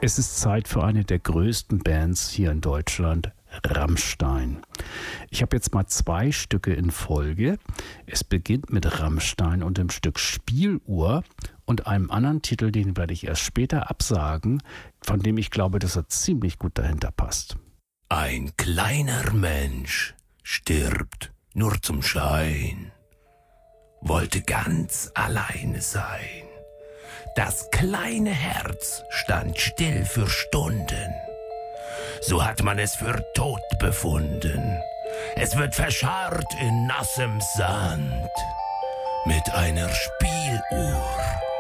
Es ist Zeit für eine der größten Bands hier in Deutschland, Rammstein. Ich habe jetzt mal 2 Stücke in Folge. Es beginnt mit Rammstein und dem Stück Spieluhr und einem anderen Titel, den werde ich erst später absagen, von dem ich glaube, dass er ziemlich gut dahinter passt. Ein kleiner Mensch stirbt nur zum Schein, wollte ganz alleine sein. Das kleine Herz stand still für Stunden. So hat man es für tot befunden. Es wird verscharrt in nassem Sand mit einer Spieluhr